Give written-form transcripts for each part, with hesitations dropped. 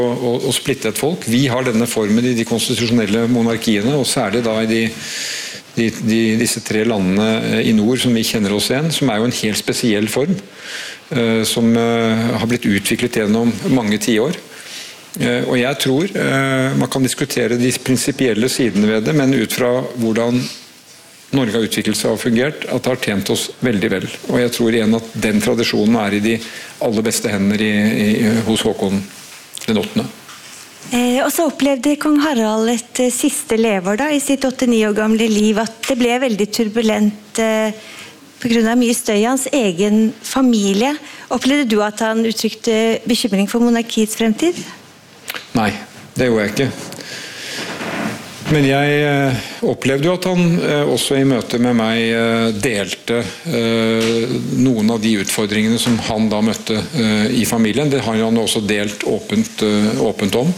å splitte et folk. Vi har denne formen i de konstitusjonelle monarkiene, og særlig da i disse 3 landene i nord som vi kjenner oss igjen, som jo en helt spesiell form, som har blitt utviklet gjennom mange tiår. Og jeg tror man kan diskutere de prinsipielle sidene ved det, men ut fra hvordan Norge har utviklet seg og fungert, at det har tjent oss veldig vel. Og jeg tror igjen at den tradisjonen i de aller beste hender hos Håkon den 8. Og så opplevde kong Harald et siste leveår i sitt 89 år gamle liv, at det ble veldig turbulent på grunn av mye støy i hans egen familie. Opplevde du at han uttrykte bekymring for monarkiets fremtid? Nei, det gjorde jeg ikke. Men jeg opplevde jo at han også i møte med meg delte noen av de utfordringene som han da møtte i familien. Det har han også delt åpent om.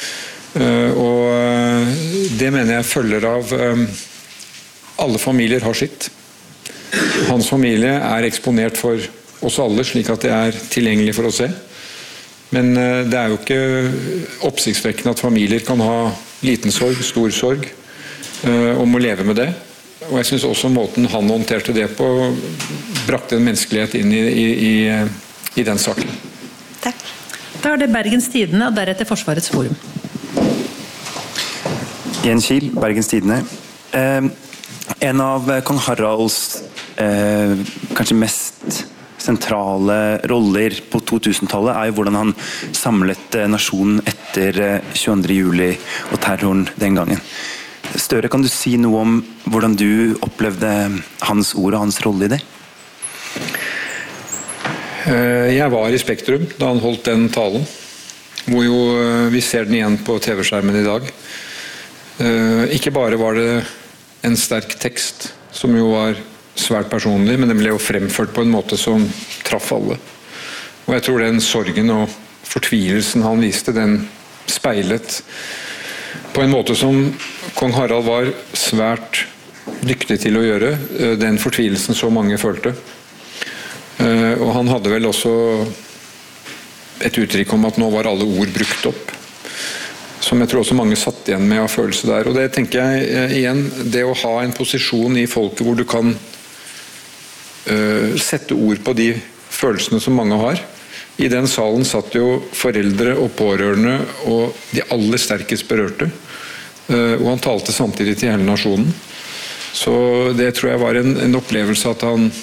Og det mener jeg følger av alle familier har sitt. Hans familie eksponert for oss alle, slik at det tilgjengelig for å se. Men det jo ikke oppsiktsvekkende at familier kan ha liten sorg, stor sorg, og må leve med det. Og jeg synes også måten han håndterte det på, brakte en menneskelighet inn i den saken. Takk. Da det Bergens Tidende, og deretter Forsvarets Forum. Jens Kiel, Bergens Tidende. En av kong Haralds kanskje mest sentrale roller på 2000-tallet jo hvordan han samlet nasjonen etter 22. juli og terroren den gangen. Støre, kan du si noe om hvordan du opplevde hans ord og hans rolle i det? Jeg var i Spektrum da han holdt den talen, hvor jo vi ser den igjen på TV-skjermen i dag. Ikke bare var det en sterk tekst, som jo var svært personlig, men den ble jo fremført på en måte som traff alle. Og jeg tror den sorgen og fortvilelsen han viste, den speilet på en måte som kong Harald var svært dyktig til å gjøre, den fortvilelsen så mange følte. Og han hadde vel også et uttrykk om at nå var alle ord brukt opp, som jeg tror også mange satt igjen med av følelse der. Og det tenker jeg igjen, det å ha en posisjon i folket hvor du kan sette ord på de følelsene som mange har. I den salen satt jo foreldre og pårørende og de aller sterkest berørte. Og han talte samtidig til hele nasjonen. Så det tror jeg var en opplevelse at han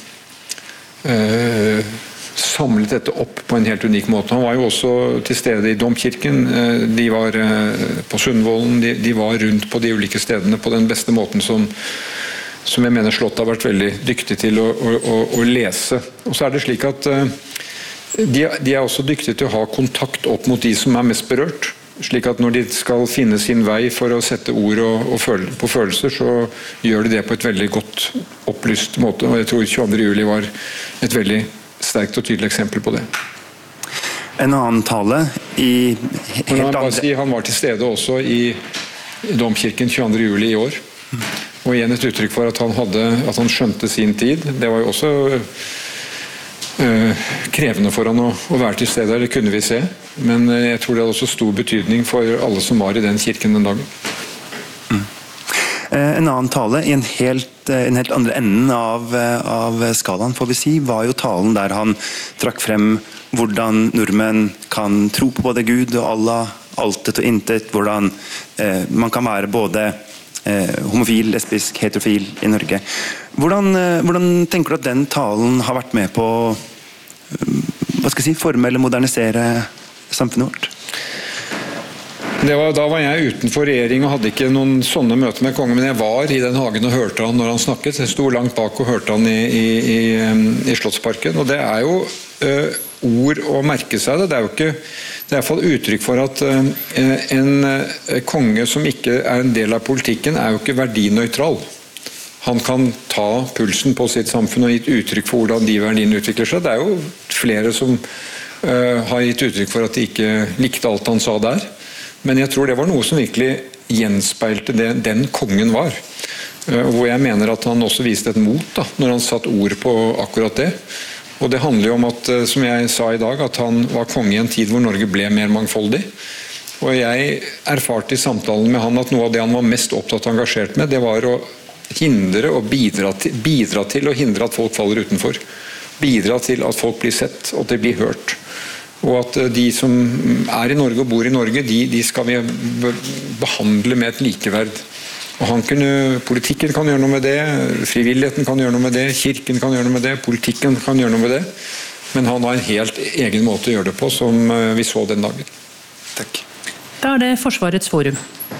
samlet dette opp på en helt unik måte. Han var jo også til stede i Domkirken, de var på Sundvolden, de var rundt på de ulike stedene på den beste måten som jeg mener Slottet har vært veldig dyktig til å lese. Og så det slik at de også dyktige til å ha kontakt opp mot de som mest berørt, slik at når de skal finne sin vei for å sette ord på følelser, så gjør de det på et veldig godt opplyst måte. Og jeg tror 22. juli var et veldig sterkt og tydelig eksempel på det. En annen tale i helt andre... Han var til stede også i Domkirken 22. juli i år. Og igjen et uttrykk for at han skjønte sin tid. Det var jo også krevende for han å være til stede, det kunne vi se. Men jeg tror det hadde også stor betydning for alle som var i den kirken den dagen. En annen tale i en helt andre enden av skalaen, får vi si, var jo talen der han trakk frem hvordan nordmenn kan tro på både Gud og Allah, altet og intet, hvordan man kan være både homofil, lesbisk, heterofil i Norge. Hvordan tenker du at den talen har vært med på forme eller modernisere samfunnet vårt? Da var jeg utenfor regjering og hadde ikke noen sånne møter med kongen, men jeg var i den hagen og hørte han når han snakket. Jeg sto langt bak og hørte han i Slottsparken, og det jo ord å merke seg det. Det jo ikke, det i hvert fall uttrykk for at en konge som ikke en del av politikken jo ikke verdinøytral. Han kan ta pulsen på sitt samfunn og gitt uttrykk for hvordan de verdiene utvikler seg. Det jo flere som har gitt uttrykk for at de ikke likte alt han sa der. Men jeg tror det var noe som virkelig gjenspeilte det den kongen var. Hvor jeg mener at han også viste et mot da, når han satt ord på akkurat det. Og det handler jo om at, som jeg sa i dag, at han var konge i en tid hvor Norge ble mer mangfoldig. Og jeg erfarte I samtalen med han at noe av det han var mest opptatt og engasjert med, det var å hindre og bidra til å hindre at folk faller utenfor. Bidra til at folk blir sett, og at de blir hørt. Og at de som I Norge og bor I Norge, de skal vi behandle med et likeverd. Og politikken kan gjøre noe med det, frivilligheten kan gjøre noe med det, kirken kan gjøre noe med det, politikken kan gjøre noe med det. Men han har en helt egen måte å gjøre det på, som vi så den dagen. Takk. Da det Forsvarets forum.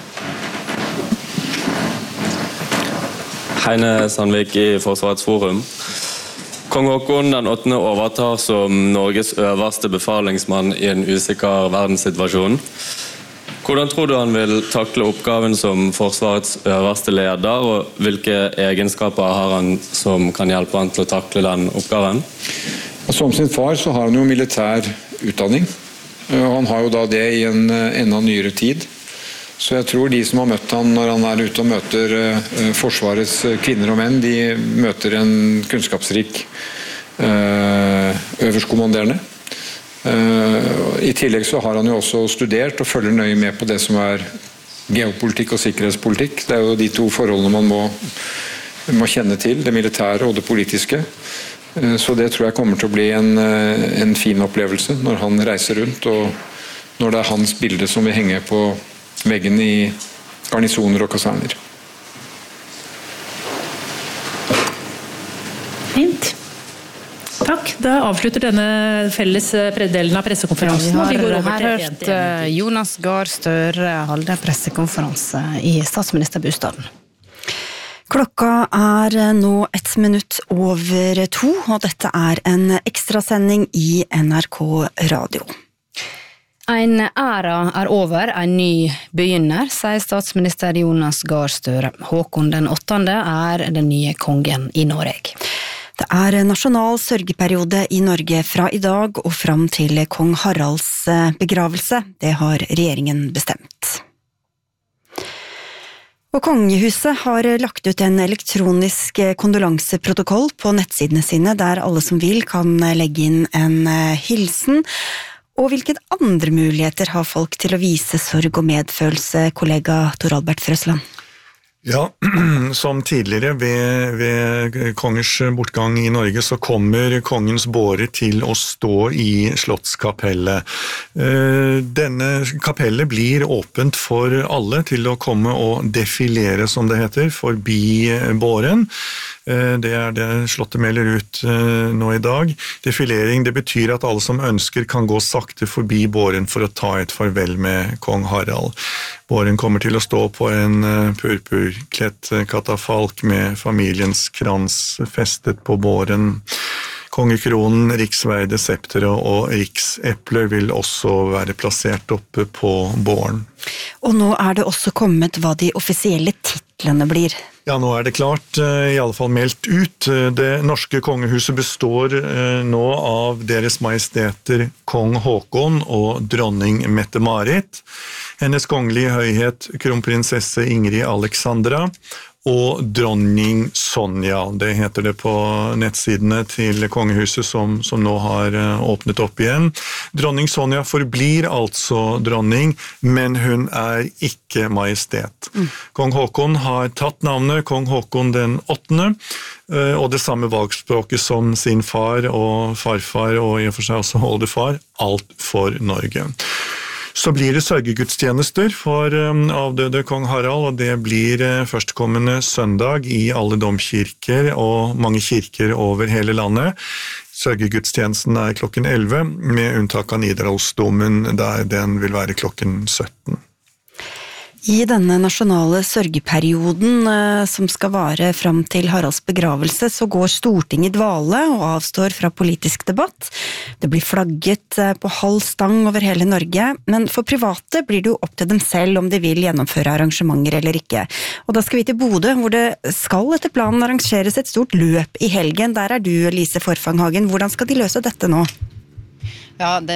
Heine Sandvik I Forsvarets forum. Kong Haakon den 8. overtar som Norges øverste befalingsmann I en usikker verdenssituasjon. Hvordan tror du han vil takle oppgaven som Forsvarets øverste leder, og hvilke egenskaper har han som kan hjelpe han til å takle den oppgaven? Som sin far så har han jo militær utdanning. Han har jo da det I en enda nyere tid. Så jeg tror de som har møtt han når han ute og møter Forsvarets kvinner og menn, de møter en kunnskapsrik øverstkommanderende. I tillegg så har han jo også studert og følger nøye med på det som geopolitikk og sikkerhetspolitikk. Det jo de to forholdene man må kjenne til, det militære og det politiske. Så det tror jeg kommer til å bli en fin opplevelse når han reiser rundt, og når det hans bilde som vil henge på veggen I garnisoner og kaserner. Fint. Takk. Da avslutter denne felles delen av pressekonferansen. Vi har hørt Jonas Gahr Støre holde pressekonferanse I statsministerbostaden. Klokka nå 1 minutt over 2, og dette en ekstrasending I NRK Radio. En æra over, en ny begynner, sier statsminister Jonas Gahr Støre. Håkon den 8. den nye kongen I Norge. Det nasjonal sørgeperiode I Norge fra I dag og fram til kong Haralds begravelse. Det har regjeringen bestemt. Og kongehuset har lagt ut en elektronisk kondolanseprotokoll på nettsidene sine, der alle som vil kan legge inn en hilsen. Og hvilke andre muligheter har folk til å vise sorg og medfølelse, kollega Tor Albert Frøsland? Ja, som tidligere ved kongers bortgang I Norge så kommer kongens båre til å stå I Slottskapellet. Denne kapellet blir åpent for alle til å komme og defilere, som det heter, forbi båren. Det det slottet melder ut nå I dag. Defilering, det betyr at alle som ønsker kan gå sakte forbi båren for å ta et farvel med kong Harald. Båren kommer til å stå på en purpurkledd katafalk med familiens krans festet på båren. Kongekronen, riksverde, septere og riksepler vil også være plassert oppe på båren. Og nå det også kommet hva de offisielle titlene blir. Ja, nå det klart, I alle fall meldt ut. Det norske kongehuset består nå av deres majesteter kong Haakon og dronning Mette-Marit, hennes kongelige høyhet kronprinsesse Ingrid Alexandra og dronning Sonja. Det heter det på nettsidene til kongehuset som nå har åpnet opp igjen. Dronning Sonja forblir altså dronning, men hun ikke majestet. Kong Haakon har tatt navnet kong Haakon den 8., og det samme valgspråket som sin far og farfar, og I og for seg også oldefar, alt for Norge. Så blir det sørgegudstjenester for avdøde kong Harald, og det blir førstkommende søndag I alle domkirker og mange kirker over hele landet. Sørgegudstjenesten klokken 11, med unntak av Nidarosdomen, der den vil være klokken 17. I denne nasjonale sørgeperioden som skal vare fram til Haralds begravelse, så går Stortinget I dvale og avstår fra politisk debatt. Det blir flagget på halv stang over hele Norge, men for private blir det jo opp til dem selv om de vil gjennomføre arrangementer eller ikke. Og da skal vi til Bodø, hvor det skal etter planen arrangeres et stort løp I helgen. Der du, Lise Forfanghagen. Hvordan skal de løse dette nå? Ja, det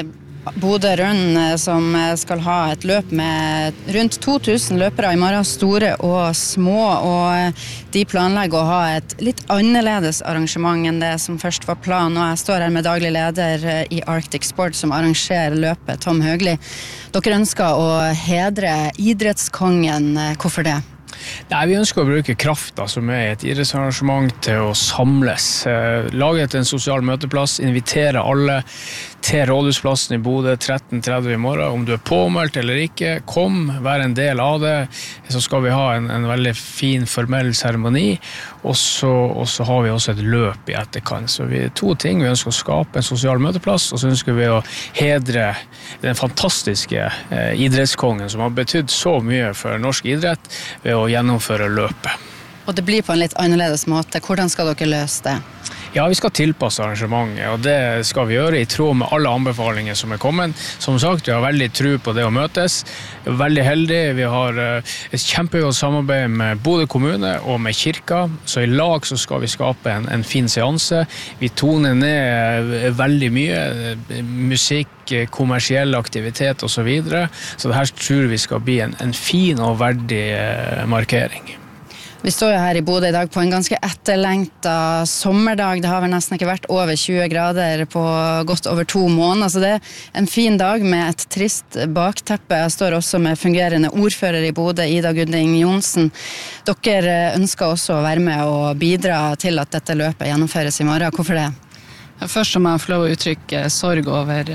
Bodø Run, som skal ha et løp med rundt 2000 løpere i morgen, store og små, og de planlegger å ha et litt annerledes arrangement enn det som først var planen, og jeg står her med daglig leder i Arctic Sport som arrangerer løpet, Tom Høgli. Dere ønsker å hedre idrettskongen, hvorfor det? Nei, vi ønsker å bruke krafta som et idrettsarrangement til å samles. Lage en sosial møteplass, invitere alle til Rådhusplassen i Bodø 13:30 i morgen. Om du påmeldt eller ikke, kom, vær en del av det. Så skal vi ha en veldig fin formell seremoni, og så har vi også et løp i etterkant. Så vi 2 ting. Vi ønsker å skape en sosial møteplass, og så ønsker vi å hedre den fantastiske idrettskongen som har betydd så mye for norsk idrett ved å gjennomføre løpet. Og det blir på en litt annerledes måte. Hvordan skal dere løse det? Ja, vi skal tilpasse arrangementet, og det skal vi gjøre i tråd med alle anbefalinger som kommet. Som sagt, vi har veldig tro på det å møtes. Veldig heldig. Vi har et kjempegodt samarbeid med Bodø kommune og med kirka, så i lag så skal vi skape en fin seanse. Vi toner ned veldig mye musikk, kommersiell aktivitet og så videre. Så det her tror vi skal bli en fin og verdig markering. Vi står jo her i Bodø i dag på en ganske etterlengtet sommerdag. Det har vel nesten ikke vært over 20 grader på godt over 2 måneder, så det en fin dag med et trist bakteppe. Jeg står også med fungerende ordfører i Bodø, Ida Guding Johnsen. Dere ønsker også å være med og bidra til at dette løpet gjennomføres i morgen. Hvorfor det? Først må jeg få lov å uttrykke sorg over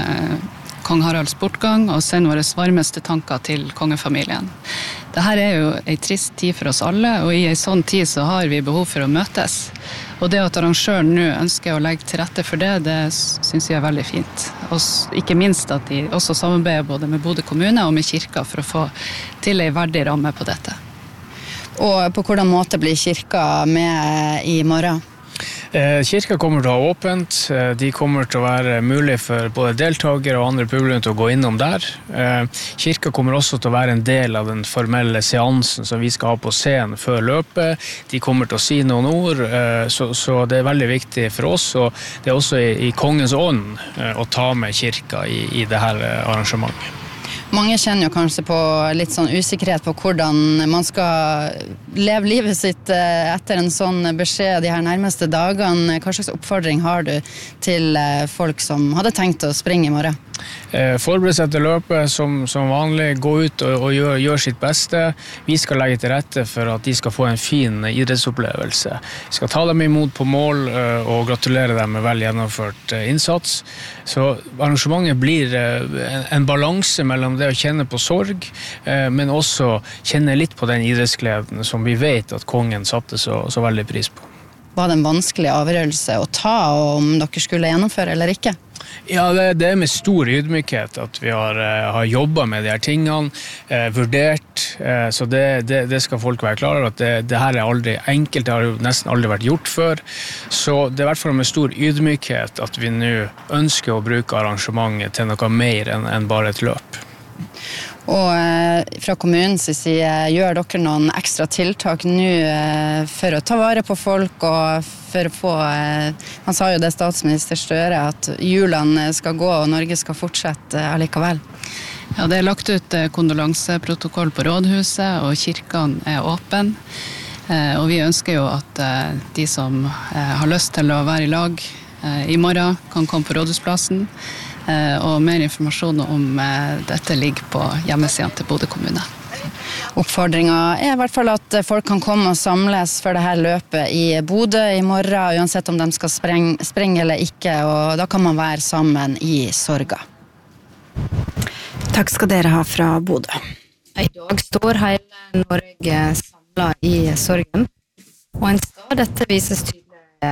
Kong Haralds bortgang og sende våre varmeste tanker til kongefamilien. Dette jo en trist tid for oss alle, og i en sånn tid så har vi behov for å møtes. Og det at arrangøren nå ønsker å legge til rette for det, det synes jeg veldig fint. Og ikke minst at de også samarbeider både med Bodø kommune og med kirka for å få til en verdig ramme på dette. Og på hvordan måte blir kirka med i morgen? Kirka kommer til å ha åpent. De kommer til å være mulig for både deltakere og andre publikum til å gå innom der. Kirka kommer også til å være en del av den formelle seansen som vi skal ha på scenen før løpet. De kommer til å si noen ord, så det veldig viktig for oss, og det også i kongens ånd å ta med kirka i det her arrangementet. Mange kjenner jo kanskje på litt sånn usikkerhet på hvordan man skal leve livet sitt etter en sånn beskjed de her nærmeste dagene. Hva slags oppfordring har du til folk som hadde tenkt å springe i morgen? Forbered seg til løpet som vanlig, gå ut og gjør sitt beste. Vi skal legge til rette for at de skal få en fin idrettsopplevelse. Vi skal ta dem imot på mål og gratulere dem med vel gjennomført innsats. Så arrangementet blir en balanse mellom det å kjenne på sorg, men også kjenne litt på den idrettsgleden som vi vet at kongen satte så veldig pris på. Var det en vanskelig avgjørelse å ta om dere skulle gjennomføre eller ikke? Ja, det med stor ydmykhet at vi har jobbet med de her tingene, vurdert, så det skal folk være klar over, at det her aldri enkelt, det har jo nesten aldri vært gjort før, så det i hvert fall med stor ydmykhet at vi nå ønsker å bruke arrangementet til noe mer enn bare et løp. Og fra kommunens side, gjør dere noen ekstra tiltak nå for å ta vare på folk og for å få, han sa jo det statsminister Støre, at hjulene skal gå og Norge skal fortsette allikevel. Ja, det lagt ut kondolanseprotokoll på rådhuset, og kirkene åpen. Og vi ønsker jo at de som har lyst til å være i lag i morgen kan komme på rådhusplassen. Og mer informasjon om dette ligger på hjemmesiden til Bodø kommune. Oppfordringen i hvert fall at folk kan komme og samles for det her løpet i Bodø i morgen, uansett om de skal sprenge eller ikke, og da kan man være sammen i sorga. Takk skal dere ha fra Bodø. I dag står hele Norge samlet i sorgen, og en stad dette vises tydelig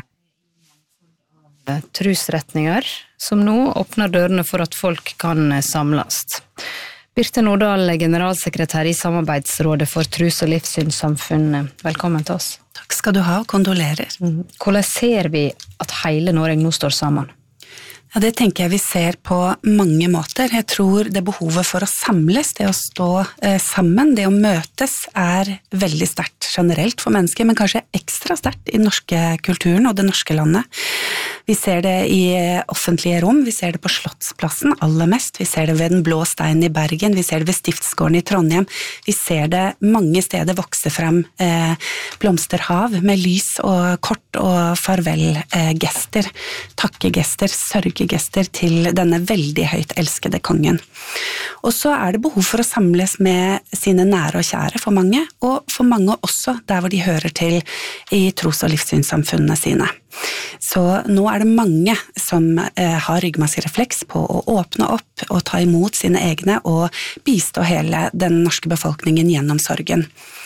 trusretninger, som nå åpner dørene for at folk kan samles. Birte Nordahl, generalsekretær i Samarbeidsrådet for tros- og livssynssamfunn. Velkommen til oss. Takk skal du ha, kondolerer. Hvordan ser vi at hele Norge nå står sammen? Ja, det tenker jeg vi ser på mange måter. Jeg tror det behovet for å samles, det å stå sammen, det å møtes, veldig sterkt generelt for mennesker, men kanskje ekstra sterkt i den norske kulturen og det norske landet. Vi ser det i offentlige rom, vi ser det på Slottsplassen aller mest, vi ser det ved Den blå steinen i Bergen, vi ser det ved Stiftsgården i Trondheim, vi ser det mange steder vokse frem blomsterhav med lys og kort og farvelgester, takkegester, sørgegester til denne veldig høyt elskede kongen. Og så er det behov for å samles med sine nære og kjære for mange, og for mange også der hvor de hører til i tros- og livssynssamfunnene sine. Så nå er det mange som har ryggmargsrefleks på å åpne opp og ta imot sine egne og bistå hele den norske befolkningen gjennom sorgen.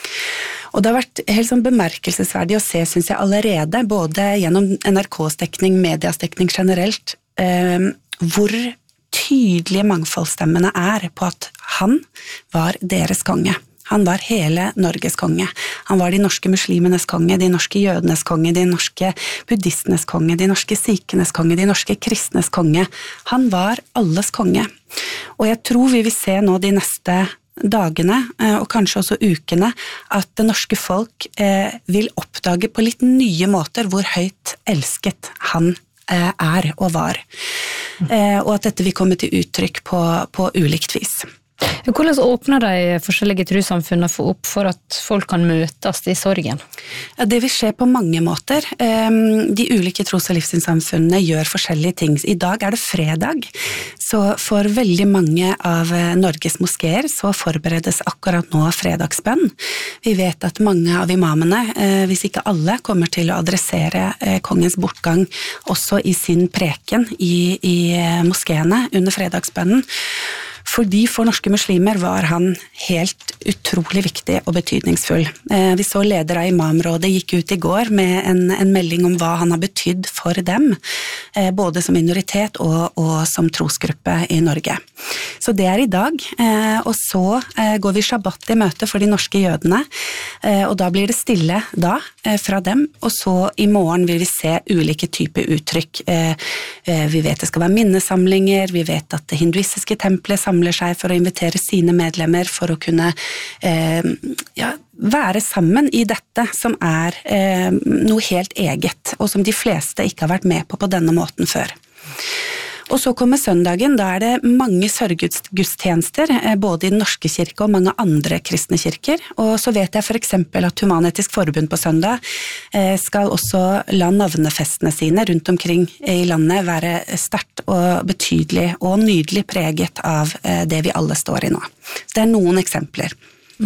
Og det har vært helt sånn bemerkelsesverdig å se, synes jeg allerede, både gjennom NRKs dekning, medias dekning generelt, hvor tydelige mangfoldsstemmene er på at han var deres konge. Han var hele Norges konge. Han var de norske muslimenes konge, de norske jødenes konge, de norske buddhistenes konge, de norske sikhenes konge, de norske kristnes konge. Han var alles konge. Og jeg tror vi vil se nå de neste dagene, og kanskje også ukene, at det norske folk vil oppdage på litt nye måter hvor høyt elsket han er og var. Og at dette vil komme til uttrykk på ulikt vis. Hvordan åpner de forskjellige trossamfunnene opp for at folk kan møtes i sorgen? Det vil skje på mange måter. De ulike tros- og livssynssamfunnene gjør forskjellige ting. I dag er det fredag, så for veldig mange av Norges moskeer så forberedes akkurat nå fredagsbønn. Vi vet at mange av imamene, hvis ikke alle, kommer til å adressere kongens bortgang også i sin preken i moskeene under fredagsbønnen. Fordi for norske muslimer var han helt utrolig viktig og betydningsfull. Vi så leder av imamrådet gikk ut i går med en melding om hva han har betydd for dem, både som minoritet og som trosgruppe i Norge. Så det er i dag, og så går vi shabbat i møte for de norske jødene, og da blir det stille da fra dem, og så i morgen vil vi se ulike typer uttrykk. Vi vet det skal være minnesamlinger, vi vet at det hinduistiske tempelet samler seg for å invitere sine medlemmer for å kunne være sammen i dette som er noe helt eget, og som de fleste ikke har vært med på denne måten før. Og så kommer søndagen, da er det mange sørggudstjenester, både i den norske kirke og mange andre kristne kirker, og så vet jeg for eksempel at Human-Etisk Forbund på søndag skal også la navnefestene sine rundt omkring i landet være sterkt og betydelig og nydelig preget av det vi alle står i nå. Så det er noen eksempler.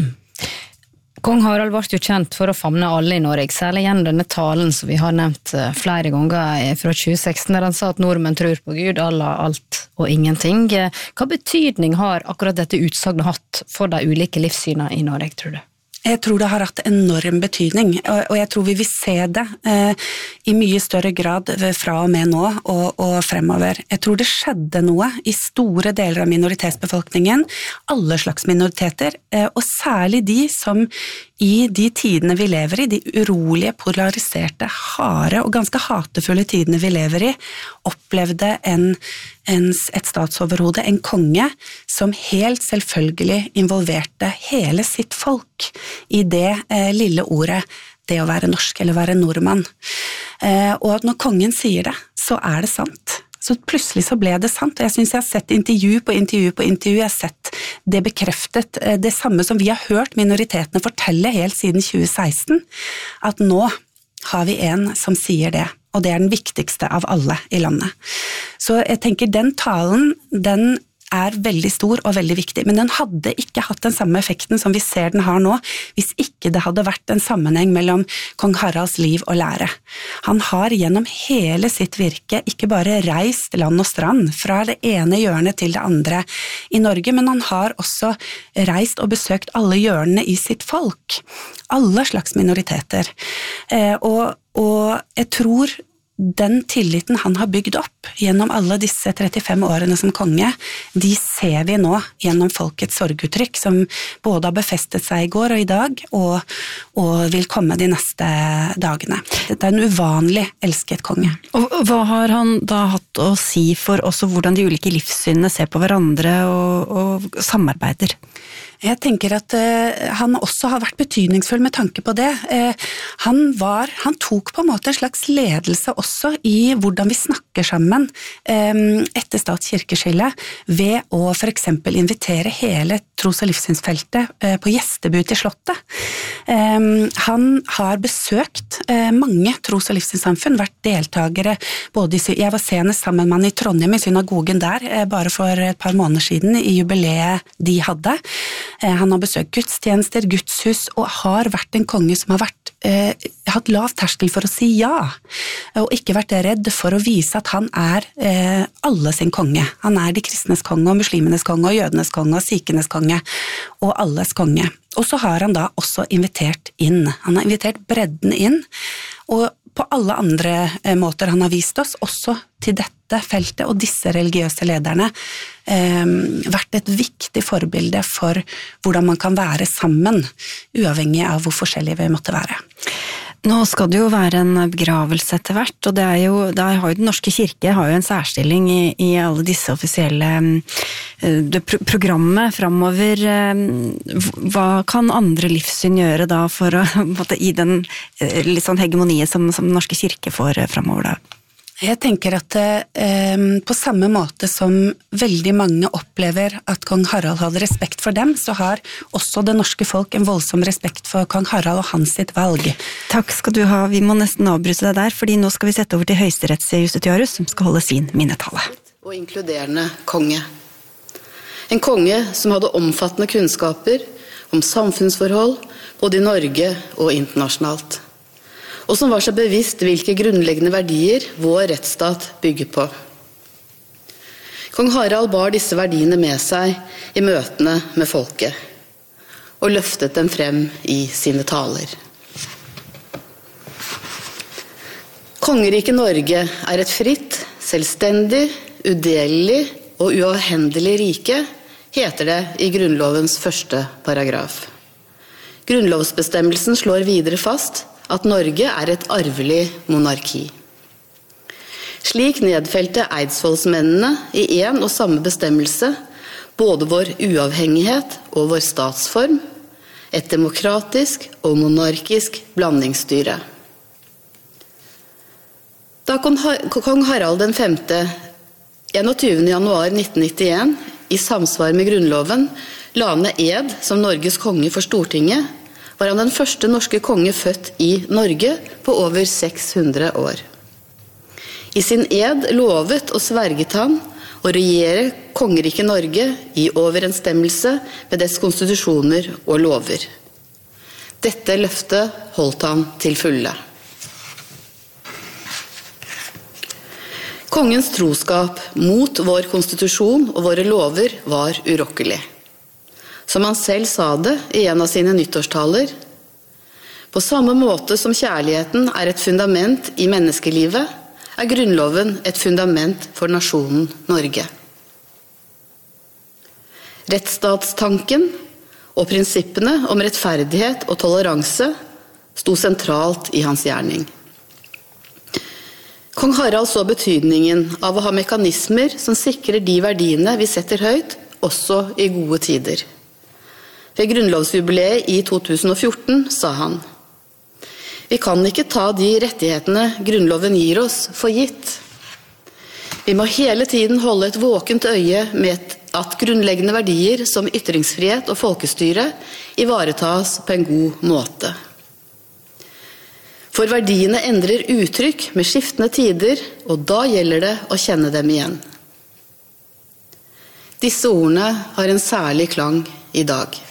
Kong Harald ble jo kjent for å famne alle i Norge, særlig gjennom denne talen som vi har nevnt flere ganger fra 2016, der han sa at nordmenn tror på Gud, Allah, alt og ingenting. Hva betydning har akkurat dette utsagnet hatt for de ulike livssynene i Norge, tror du? Jeg tror det har hatt enorm betydning, og jeg tror vi vil se det i mye større grad fra og med nå og fremover. Jeg tror det skjedde noe i store deler av minoritetsbefolkningen, alle slags minoriteter, og særlig de som i de tidene vi lever i, de urolige, polariserte, harde og ganske hatefulle tidene vi lever i, opplevde et statsoverhode, en konge, som helt selvfølgelig involverte hele sitt folk i det lille ordet, det å være norsk eller være nordmann. Og at når kongen sier det, så er det sant. Så plutselig så ble det sant, og jeg synes jeg har sett intervju på intervju på intervju, jeg har sett det bekreftet, det samme som vi har hørt minoritetene fortelle helt siden 2016, at nå har vi en som sier det, og det er den viktigste av alle i landet. Så jeg tenker den talen, den er veldig stor og veldig viktig, men den hadde ikke hatt den samme effekten som vi ser den har nå, hvis ikke det hadde vært en sammenheng mellom kong Haralds liv og lære. Han har gjennom hele sitt virke ikke bare reist land og strand fra det ene hjørnet til det andre i Norge, men han har også reist og besøkt alle hjørnene i sitt folk, alle slags minoriteter. Og jeg tror den tilliten han har bygd opp gjennom alle disse 35 årene som konge, de ser vi nå gjennom folkets sorguttrykk, som både har befestet seg i går og i dag, og vil komme de neste dagene. Dette er en uvanlig elsket konge. Og hva har han da hatt å si for også hvordan de ulike livssynene ser på hverandre og samarbeider? Jeg tenker at han også har vært betydningsfull med tanke på det. Han tok på en måte en slags ledelse også også i hvordan vi snakker sammen etter statskirkeskillet, ved å for eksempel invitere hele tros- og livssynsfeltet på gjestebud til Slottet. Han har besøkt mange tros- og livssynssamfunn, vært deltagere jeg var senest sammen med han i Trondheim i synagogen der, bare for et par måneder siden, i jubileet de hadde. Han har besøkt gudstjenester, gudshus, og har vært en konge som har hatt lav terskel for å si ja, og ikke vært redd for å vise at han alle sin konge. Han de kristnes konge, og muslimenes konge, og jødenes konge, og sikenes konge, og alles konge. Og så har han da også invitert inn. Han har invitert bredden inn, og på alle andre måter han har vist oss, også til dette feltet og disse religiøse lederne, vært et viktig forbilde for hvordan man kan være sammen, uavhengig av hvor forskjellige vi måtte være. Nå skal det jo være en begravelse etter hvert, og Den norske kirke har jo en særstilling i alle disse offisielle programmet fremover. Hva kan andre livssyn gjøre da for å i den litt sånn hegemoniet som den norske kirke får fremover da? Jeg tenker at på samme måte som veldig mange opplever at kong Harald hadde respekt for dem, så har også det norske folk en voldsom respekt for kong Harald og hans sitt valg. Takk skal du ha. Vi må nesten avbryte deg der, fordi nå skal vi sette over til høyesterettsjustitiarius, som skal holde sin minnetale. Og inkluderende konge. En konge som hadde omfattende kunnskaper om samfunnsforhold, både i Norge og internasjonalt. Og som var så bevisst hvilke grunnleggende verdier vår rettsstat bygger på. Kong Harald bar disse verdiene med seg i møtene med folket, og løftet dem frem i sine taler. Kongeriket Norge et fritt, selvstendig, udelelig og uavhendelig rike, heter det i Grunnlovens første paragraf. Grunnlovsbestemmelsen slår videre fast at Norge et arvelig monarki. Slik nedfelte eidsvollsmennene i en og samme bestemmelse både vår uavhengighet og vår statsform, et demokratisk og monarkisk blandingsstyre. Da kong Harald V 21. januar 1991 i samsvar med Grunnloven la ned ed som Norges konge for Stortinget, var han den første norske konge født i Norge på over 600 år. I sin ed lovet og sverget han å regjere kongeriket Norge i overensstemmelse med dets konstitusjoner og lover. Dette løftet holdt han til fulle. Kongens troskap mot vår konstitusjon og våre lover var urokkelig. Som han selv sa det i en av sine nyttårstaler, på samme måte som kjærligheten et fundament i menneskelivet, Grunnloven et fundament for nasjonen Norge. Rettsstatstanken og prinsippene om rettferdighet og toleranse sto sentralt i hans gjerning. Kong Harald så betydningen av å ha mekanismer som sikrer de verdiene vi setter høyt, også i gode tider. Ved grunnlovsjubileet i 2014 sa han: «Vi kan ikke ta de rettighetene Grunnloven gir oss for gitt. Vi må hele tiden holde et våkent øye med at grunnleggende verdier som ytringsfrihet og folkestyre ivaretas på en god måte. For verdiene endrer uttrykk med skiftende tider, og da gjelder det å kjenne dem igjen.» Disse ordene har en særlig klang i dag.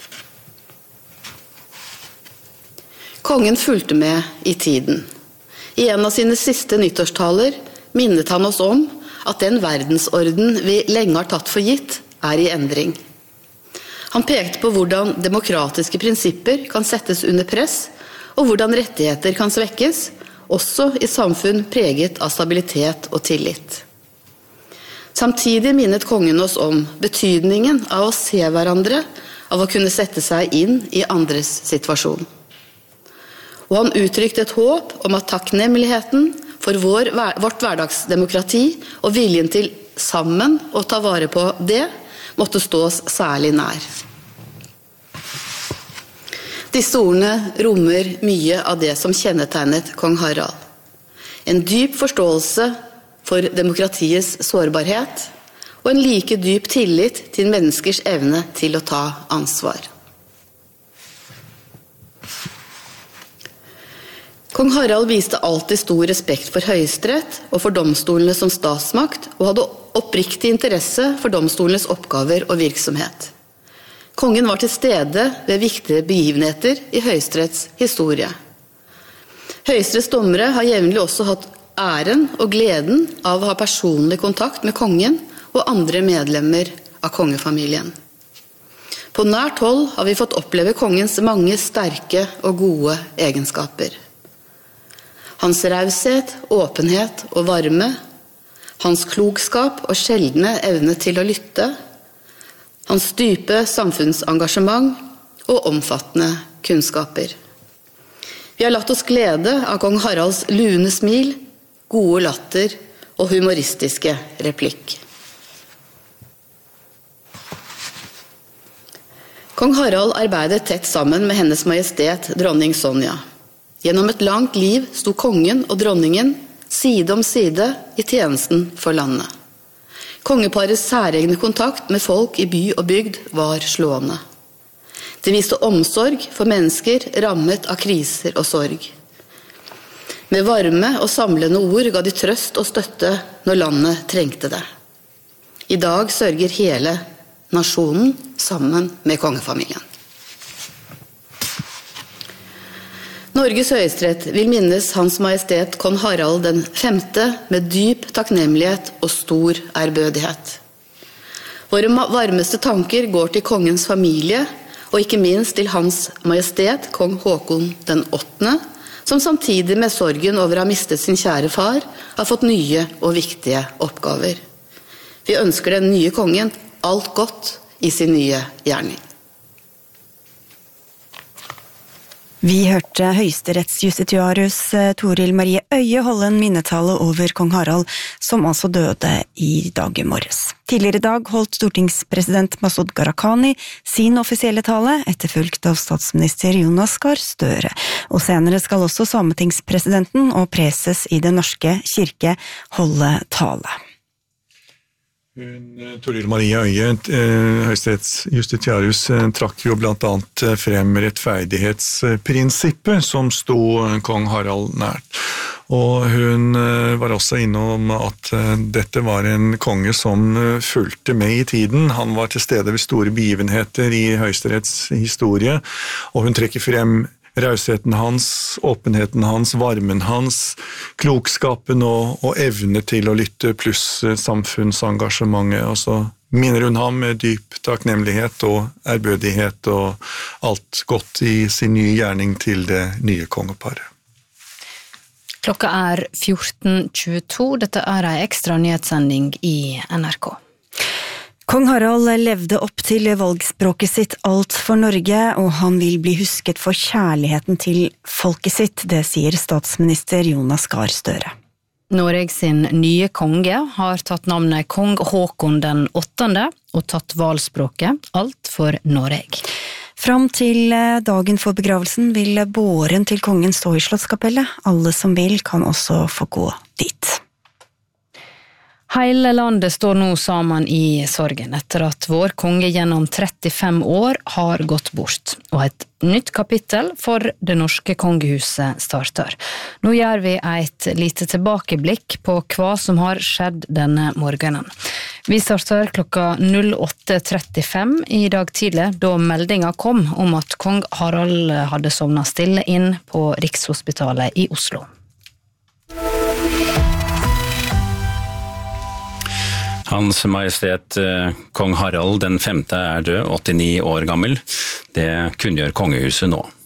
Kongen fulgte med i tiden. I en av sine siste nyttårstaler minnet han oss om at den verdensorden vi lenge har tatt for gitt, i endring. Han pekte på hvordan demokratiske prinsipper kan settes under press, og hvordan rettigheter kan svekkes, også i samfunn preget av stabilitet og tillit. Samtidig minnet kongen oss om betydningen av å se hverandre, av å kunne sette seg inn i andres situasjon. Og han uttrykte et håp om at takknemligheten for vårt hverdagsdemokrati og viljen til sammen å ta vare på det, måtte stå oss særlig nær. Disse ordene rommer mye av det som kjennetegnet kong Harald. En dyp forståelse for demokratiets sårbarhet, og en like dyp tillit til menneskers evne til å ta ansvar. Kong Harald viste alltid stor respekt for Høyesterett og for domstolene som statsmakt, og hadde oppriktig interesse for domstolenes oppgaver og virksomhet. Kongen var til stede ved viktige begivenheter i Høyesteretts historie. Høyesteretts dommere har jevnlig også hatt æren og gleden av å ha personlig kontakt med kongen og andre medlemmer av kongefamilien. På nært hold har vi fått oppleve kongens mange sterke og gode egenskaper. Hans raushet, åpenhet og varme, hans klokskap og sjeldne evne til å lytte, hans dype samfunnsengasjement og omfattende kunnskaper. Vi har latt oss glede av kong Haralds lune smil, gode latter og humoristiske replikk. Kong Harald arbeidet tett sammen med Hennes Majestet dronning Sonja. Gjennom et langt liv sto kongen og dronningen side om side i tjenesten for landet. Kongeparets særegne kontakt med folk i by og bygd var slående. De viste omsorg for mennesker rammet av kriser og sorg. Med varme og samlende ord ga de trøst og støtte når landet trengte det. I dag sørger hele nasjonen sammen med kongefamilien. Norges Høyesterett vil minnes Hans Majestet Kong Harald den 5. med dyp takknemlighet og stor ærbødighet. Våre varmeste tanker går til kongens familie, og ikke minst til Hans Majestet Kong Håkon den 8., som samtidig med sorgen over å ha mistet sin kjære far, har fått nye og viktige oppgaver. Vi ønsker den nye kongen alt godt i sin nye gjerning. Vi hørte høyesterettsjustitiarius Toril Marie Øye holde en minnetale over kong Harald, som altså døde i dag i morges. Tidligere i dag holdt stortingspresident Masud Gharahkhani sin offisielle tale, etterfulgt av statsminister Jonas Gahr Støre. Og senere skal også sametingspresidenten og preses i Den norske kirke holde tale. Toril Marie Øye, høyesterettsjustitiarius, trakk jo blant annet frem rettferdighetsprinsippet som sto kong Harald nært. Og hun var også innom at dette var en konge som fulgte med i tiden. Han var til stede ved store begivenheter i Høyesteretts historie, og hun trekker frem rausheten hans, åpenheten hans, varmen hans, klokskapen og evne til å lytte, pluss samfunnsengasjementet. Og så minner hun ham med dyp takknemlighet og ærbødighet og alt godt i sin nye gjerning til det nye kongeparet. Klokka 14.22. Dette en ekstra nyhetssending i NRK. Kong Harald levde opp til valgspråket sitt Alt for Norge, og han vil bli husket for kjærligheten til folket sitt, det sier statsminister Jonas Gahr Støre. Noreg sin nye konge har tatt navnet Kong Håkon den 8. og tatt valgspråket Alt for Noreg. Fram til dagen for begravelsen vil båren til kongen stå i Slottskapellet. Alle som vil kan også få gå dit. Hele landet står nå sammen i sorgen etter at vår konge gjennom 35 år har gått bort, og et nytt kapittel for det norske kongehuset starter. Nå gjør vi et lite tilbakeblikk på hva som har skjedd denne morgenen. Vi starter klokka 08.35 i dag tidlig, da meldinga kom om at kong Harald hadde sovnet stille inn på Rikshospitalet i Oslo. Hans Majestet Kong Harald den 5. er død, 89 år gammel. Det kunngjør kongehuset nå.